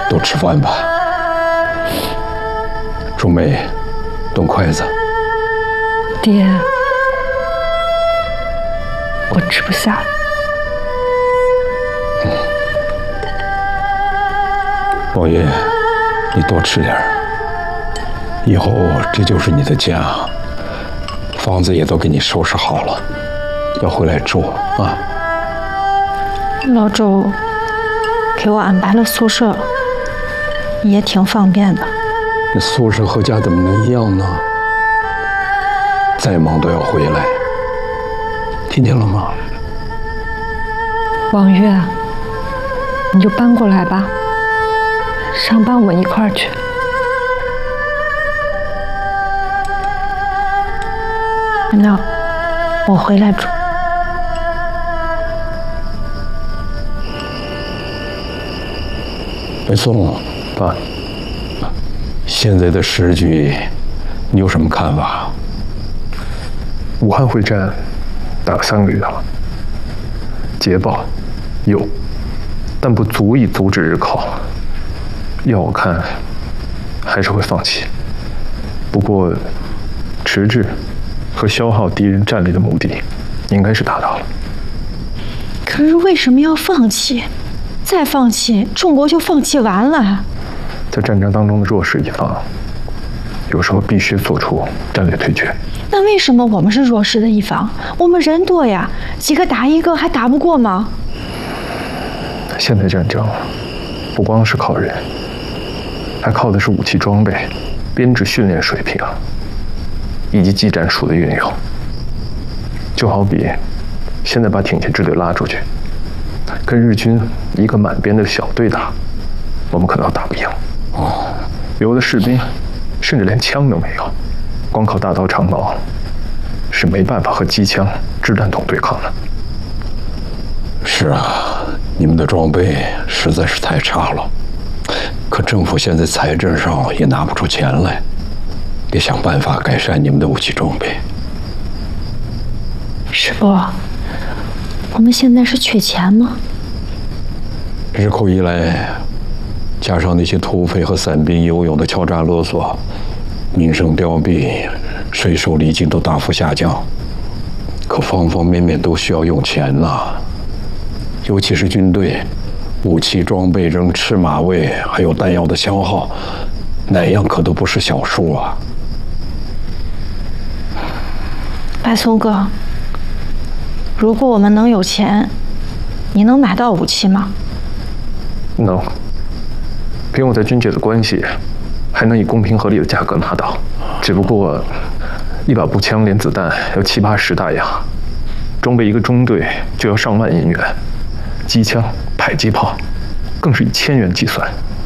都吃饭吧。钟梅，动筷子。 爹，我吃不下。 宝爷，你多吃点儿。以后这就是你的家，房子也都给你收拾好了，要回来住啊。 老周给我安排了宿舍，也挺方便的。 那宿舍和家怎么能一样呢？再忙都要回来，听见了吗？ 王月，你就搬过来吧，上班我一块儿去。那我回来住。 白松，爸，现在的时局，你有什么看法？ 武汉会战打了3个月了，捷报有，但不足以阻止日寇。要我看，还是会放弃。不过，迟滞和消耗敌人战力的目的，应该是达到了。 可是为什么要放弃？再放弃，中国就放弃完了。 在战争当中的弱势一方，有时候必须做出战略退却。 那为什么我们是弱势的一方？我们人多呀，几个打一个还打不过吗？ 现代战争不光是靠人，还靠的是武器装备、编制训练水平，以及技战术的运用。就好比现在把挺进支队拉出去，跟日军一个满编的小队打，我们可能要打不赢。有的士兵甚至连枪都没有，光靠大刀长矛是没办法和机枪、掷弹筒对抗的。 是啊，你们的装备实在是太差了，可政府现在财政上也拿不出钱来，得想办法改善你们的武器装备。 师伯，我们现在是缺钱吗？ 日寇一来，加上那些土匪和散兵游勇的敲诈勒索，民生凋敝，税收礼金都大幅下降，可方方面面都需要用钱呐。尤其是军队，武器装备仍吃马喂，还有弹药的消耗，哪样可都不是小数啊。 白松哥，如果我们能有钱，你能买到武器吗？ 能。凭我在军界的关系，还能以公平合理的价格拿到。只不过，一把步枪连子弹要70、80大洋，装备一个中队就要上万银元，机枪、迫击炮更是以千元计算。